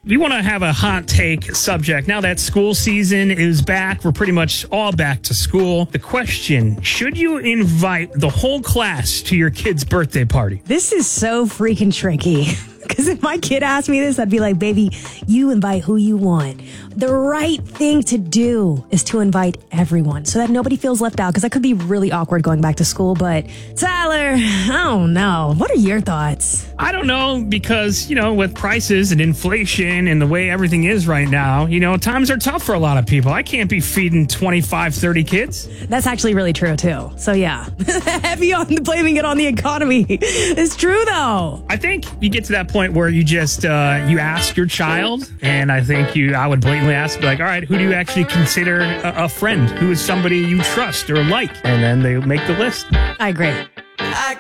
We want to have a hot take subject. Now that school season is back, we're pretty much all back to school. The question, should you invite the whole class to your kid's birthday party? This is so freaking tricky. Because if my kid asked me this, I'd be like, baby, you invite who you want. The right thing to do is to invite everyone so that nobody feels left out. Because that could be really awkward going back to school. But Tyler, I don't know. What are your thoughts? I don't know, because, with prices and inflation and the way everything is right now, times are tough for a lot of people. I can't be feeding 25, 30 kids. That's actually really true, too. So, yeah, heavy on blaming it on the economy. It's true, though. I think you get to that point where you just, you ask your child, and I think I would blatantly ask, all right, who do you actually consider a friend? Who is somebody you trust or like? And then they make the list. I agree.